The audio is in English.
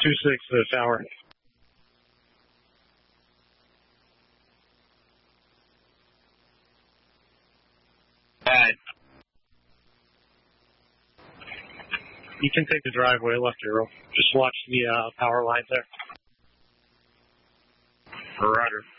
2-6 to the tower. Bad. You can take the driveway left arrow. Just watch the power lines there. Roger.